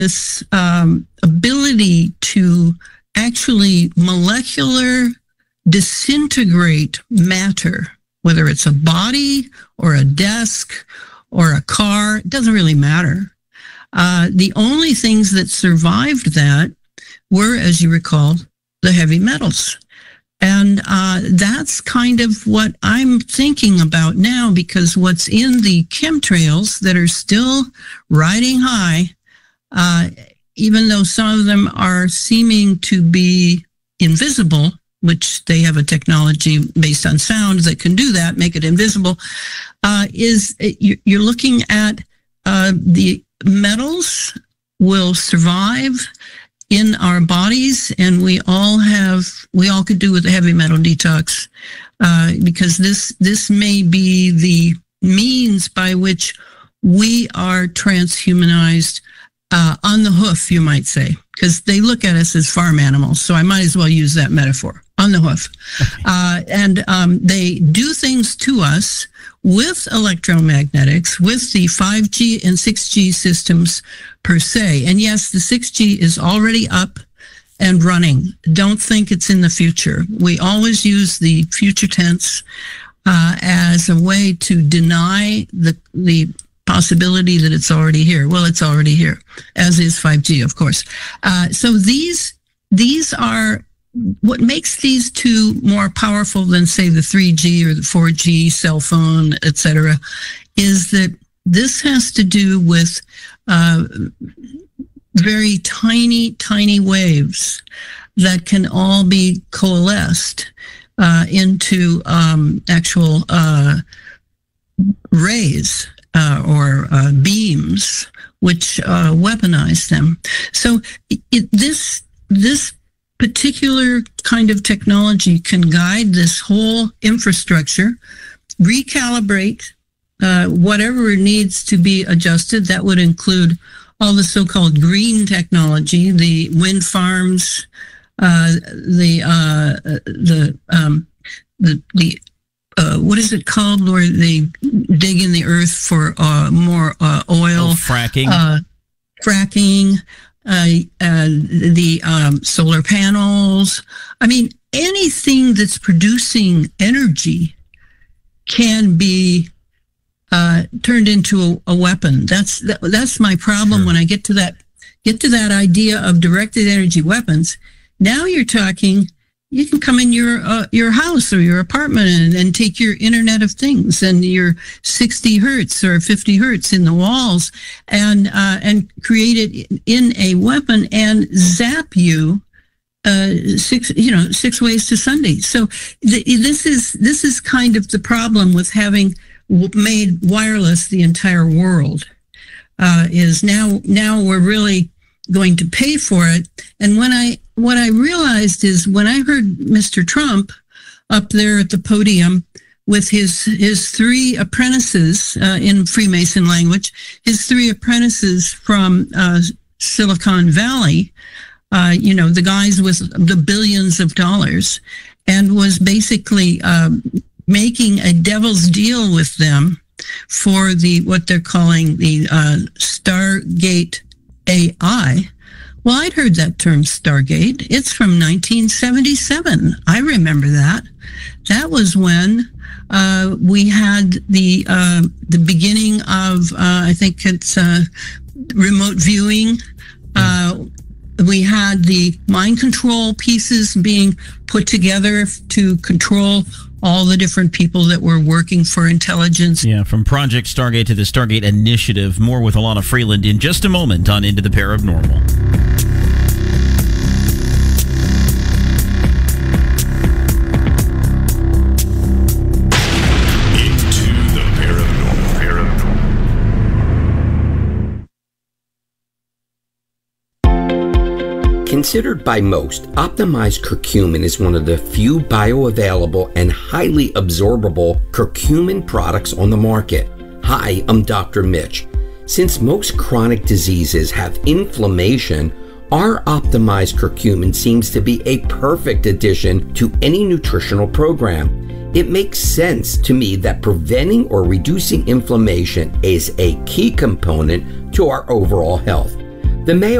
this ability to actually molecular disintegrate matter, whether it's a body or a desk or a car, it doesn't really matter. The only things that survived that were, as you recall, the heavy metals. And that's kind of what I'm thinking about now, because what's in the chemtrails that are still riding high, even though some of them are seeming to be invisible, which they have a technology based on sound that can do that, make it invisible, you're looking at the metals will survive in our bodies, and we all could do with a heavy metal detox, because this may be the means by which we are transhumanized on the hoof, you might say, because they look at us as farm animals. So I might as well use that metaphor, on the hoof. Okay. And they do things to us with electromagnetics, with the 5G and 6G systems per se. And yes, the 6G is already up and running. Don't think it's in the future. We always use the future tense as a way to deny the possibility that it's already here. Well, it's already here, as is 5G, of course. So these are what makes these two more powerful than, say, the 3G or the 4G cell phone, etc., is that this has to do with very tiny, tiny waves that can all be coalesced into actual rays or beams, which weaponize them. So this particular kind of technology can guide this whole infrastructure, recalibrate whatever needs to be adjusted. That would include all the so-called green technology, the wind farms, what is it called, where they dig in the earth for more oil? Fracking. Fracking. The solar panels. I mean, anything that's producing energy can be turned into a weapon. That's my problem. Sure. When I get to that idea of directed energy weapons. Now you're talking. You can come in your house or your apartment and take your Internet of Things and your 60 hertz or 50 hertz in the walls and create it in a weapon and zap you 6 ways to Sunday. So this is kind of the problem with having made wireless the entire world. Is now we're really going to pay for it. And what I realized is when I heard Mr. Trump up there at the podium with his three apprentices in Freemason language, his three apprentices from Silicon Valley, the guys with the billions of dollars, and was basically making a devil's deal with them for what they're calling the Stargate AI. Well, I'd heard that term Stargate. It's from 1977. I remember that. That was when we had the beginning of, I think it's remote viewing. We had the mind control pieces being put together to control all the different people that were working for intelligence. Yeah, from Project Stargate to the Stargate Initiative. More with Ilana Freeland in just a moment on Into the Paranormal. Considered by most, optimized curcumin is one of the few bioavailable and highly absorbable curcumin products on the market. Hi, I'm Dr. Mitch. Since most chronic diseases have inflammation, our optimized curcumin seems to be a perfect addition to any nutritional program. It makes sense to me that preventing or reducing inflammation is a key component to our overall health. The Mayo